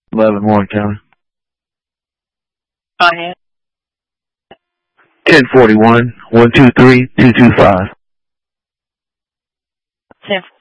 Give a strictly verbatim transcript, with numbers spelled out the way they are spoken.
eleven Warren County. Go ahead. ten forty-one, one two three, two two five. ten